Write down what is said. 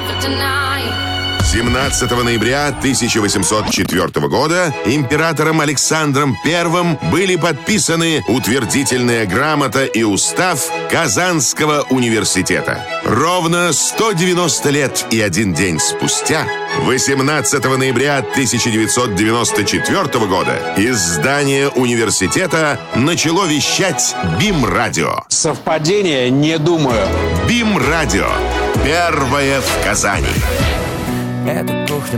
17 ноября 1804 года императором Александром I были подписаны утвердительная грамота и устав Казанского университета. Ровно 190 лет и 1 день спустя, 18 ноября 1994 года, из здания университета начало вещать БИМ-радио. Совпадение? Не думаю. БИМ-радио. Первое в Казани. Это кухня